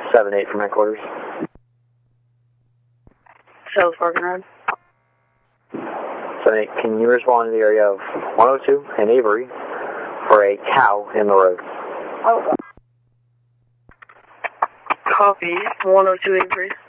7-8 from headquarters. South Parking Road. 7-8, can you respond to the area of 102 and Avery for a cow in the road? Oh. Copy, 102 Avery.